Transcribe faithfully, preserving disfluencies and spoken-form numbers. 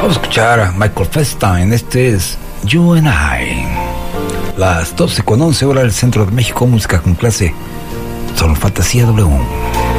Vamos a escuchar a Michael Feinstein. Este es You and I. Las doce con once horas del centro de México. Música con clase. Solo Fantasía W.